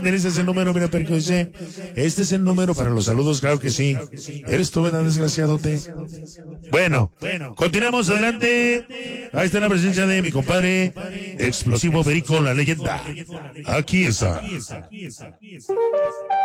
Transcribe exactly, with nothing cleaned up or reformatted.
Ándale, ese es el número, mira, Perico dice, este es el número para los saludos, claro que sí. ¿Eres tú, verdad, desgraciadote? Bueno, continuamos adelante. Ahí está la presencia de mi compadre, Explosivo Perico, la leyenda. Aquí está.